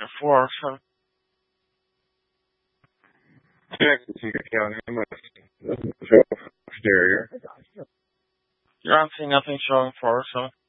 Florissant. Jackson County, exterior. You're not seeing nothing showing Florissant.